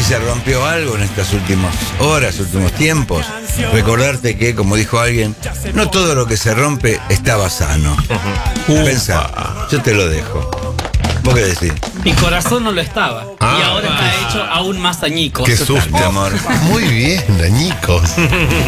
se rompió algo en estas últimas horas, últimos tiempos, recordarte que, como dijo alguien, no todo lo que se rompe estaba sano. Pensá, yo te lo dejo. ¿Vos qué decís? Mi corazón no lo estaba. Y ahora está hecho aún más añicos. Qué susto, amor. Muy bien, añicos.